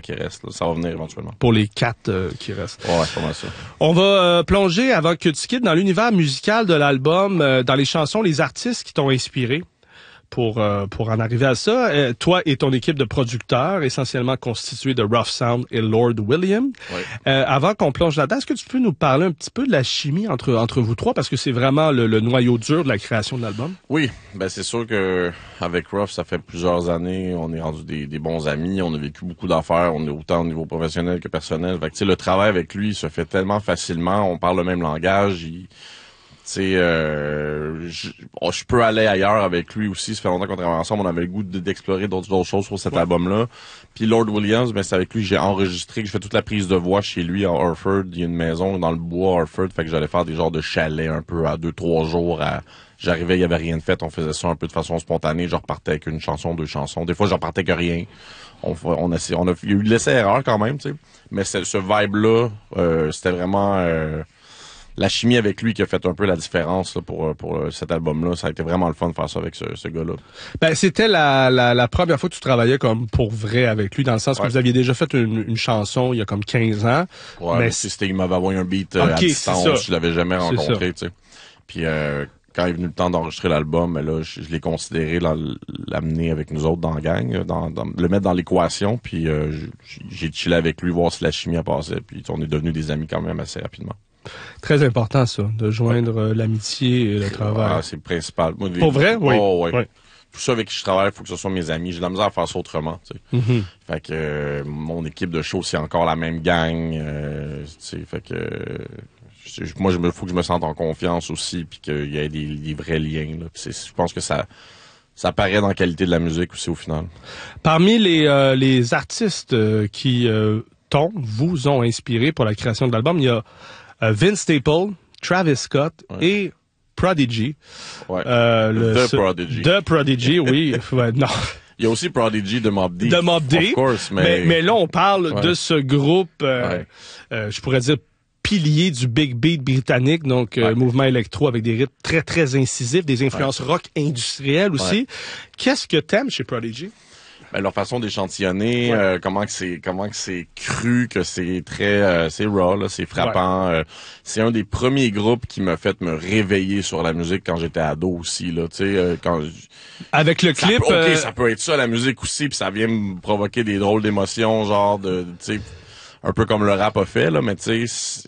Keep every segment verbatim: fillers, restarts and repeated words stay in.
qui restent. Là. Ça va venir éventuellement. Pour les quatre euh, qui restent. Ouais, c'est pas mal ça. On va euh, plonger, avant que tu quittes, dans l'univers musical de l'album, euh, dans les chansons, les artistes qui t'ont inspiré. Pour euh, pour en arriver à ça, euh, toi et ton équipe de producteurs, essentiellement constituée de Rough Sound et Lord William. Oui. Euh, avant qu'on plonge là-dedans, est-ce que tu peux nous parler un petit peu de la chimie entre entre vous trois, parce que c'est vraiment le, le noyau dur de la création de l'album? Oui, ben c'est sûr que avec Rough, ça fait plusieurs années, on est rendu des, des bons amis, on a vécu beaucoup d'affaires, on est autant au niveau professionnel que personnel. Fait que tu sais, le travail avec lui se fait tellement facilement, on parle le même langage. Il... Tu sais, euh, je, oh, je peux aller ailleurs avec lui aussi. Ça fait longtemps qu'on travaille ensemble. On avait le goût d'explorer d'autres, d'autres choses sur cet ouais. album-là. Puis Lord Williams, ben, c'est avec lui que j'ai enregistré, que je fais toute la prise de voix chez lui à Orford. Il y a une maison dans le bois à Orford. Fait que j'allais faire des genres de chalets un peu à deux, trois jours. À... J'arrivais, il y avait rien de fait. On faisait ça un peu de façon spontanée. Je repartais avec une chanson, deux chansons. Des fois, je repartais que rien. On, on, a, on a, il y a eu de l'essai-erreur quand même, tu sais. Mais ce vibe-là, euh, c'était vraiment... Euh, la chimie avec lui qui a fait un peu la différence là, pour pour cet album-là. Ça a été vraiment le fun de faire ça avec ce, ce gars-là. Ben c'était la, la la première fois que tu travaillais comme pour vrai avec lui, dans le sens ouais. que vous aviez déjà fait une, une chanson il y a comme quinze ans. Ouais, mais si c'était il m'avait envoyé un beat euh, okay, à distance, je l'avais jamais rencontré, tu sais. Puis euh, quand est venu le temps d'enregistrer l'album, ben là, je, je l'ai considéré l'amener avec nous autres dans la gang, dans, dans, le mettre dans l'équation, puis euh, j'ai chillé avec lui, voir si la chimie a passé, puis on est devenus des amis quand même assez rapidement. Très important, ça, de joindre ouais. l'amitié et le travail. Ah, c'est le principal. Moi, les... Pour vrai? Oui. Oh, ouais. ouais. Tout ça avec qui je travaille, il faut que ce soit mes amis. J'ai de la misère à faire ça autrement, tu sais. Mm-hmm. Fait que euh, mon équipe de show, c'est encore la même gang, euh, tu sais, fait que... Euh, moi, il faut que je me sente en confiance aussi, puis qu'il y ait des, des vrais liens, là. Je pense que ça... Ça paraît dans la qualité de la musique aussi, au final. Parmi les, euh, les artistes euh, qui euh, t'ont, vous ont inspiré pour la création de l'album, il y a euh, Vince Staples, Travis Scott ouais. et Prodigy. Ouais. Euh, le, The ce, Prodigy. The Prodigy, oui. ouais, non. Il y a aussi Prodigy de Mobb Deep. De Mobb Deep. Of course, mais... mais... Mais là, on parle ouais. de ce groupe, euh, ouais. euh, je pourrais dire, pilier du big beat britannique, donc euh, ouais. mouvement électro avec des rythmes très, très incisifs, des influences ouais. rock industrielles aussi. Ouais. Qu'est-ce que t'aimes chez Prodigy? Ben, leur façon d'échantillonner, ouais. euh, comment que c'est comment que c'est cru, que c'est très euh, c'est raw, là, c'est frappant. Ouais. Euh, c'est un des premiers groupes qui m'a fait me réveiller sur la musique quand j'étais ado aussi, là, tu sais, euh, quand avec le ça clip. Peut, ok, euh... ça peut être ça la musique aussi, puis ça vient me provoquer des drôles d'émotions, genre de, tu sais. Un peu comme le rap a fait, là, mais tu sais,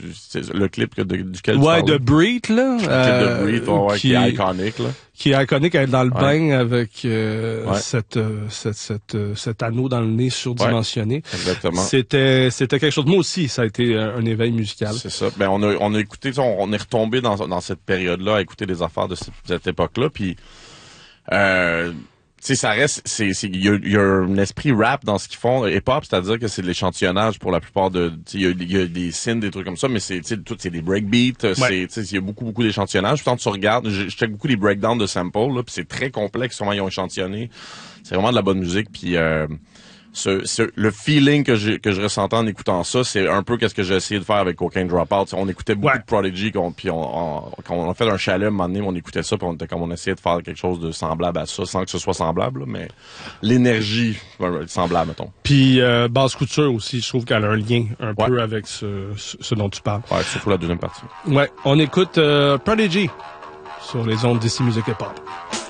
le clip de, duquel tu ouais, parles. de Breathe, là. Le clip euh, de Breathe, ouais, qui, qui est iconique, là. Qui est iconique, elle est dans le ouais. bain avec euh, ouais. cette, euh, cette, cette, euh, cet anneau dans le nez surdimensionné. Ouais, exactement. C'était, c'était quelque chose. Moi aussi, ça a été un, un éveil musical. C'est ça. Ben, on a, on a écouté, on, on est retombé dans, dans cette période-là à écouter des affaires de cette, cette époque-là, puis, euh, tu sais, ça reste, c'est, c'est, il y a, y a un esprit rap dans ce qu'ils font, hip-hop, c'est-à-dire que c'est de l'échantillonnage pour la plupart de, tu sais, il y, y a des synths, des trucs comme ça, mais c'est, tu sais, tout, c'est des breakbeats, ouais. c'est, tu sais, il y a beaucoup, beaucoup d'échantillonnage. Quand tu regardes, je, je check beaucoup les breakdowns de samples, là, puis c'est très complexe comment ils ont échantillonné. C'est vraiment de la bonne musique, puis euh, ce, ce, le feeling que j'ai, que je ressentais en écoutant ça, c'est un peu qu'est-ce que j'ai essayé de faire avec Cocaine Dropout. On écoutait beaucoup ouais. de Prodigy, qu'on, puis on, on, quand on a fait un chalet, un moment donné, on écoutait ça, puis on était comme on essayait de faire quelque chose de semblable à ça, sans que ce soit semblable, là, mais l'énergie ouais, semblable, mettons. Puis euh, Basse Couture aussi, je trouve qu'elle a un lien un ouais. peu avec ce, ce, ce dont tu parles. Ouais, surtout la deuxième partie. Ouais, on écoute euh, Prodigy sur les ondes d'Ici Musique Hip Hop.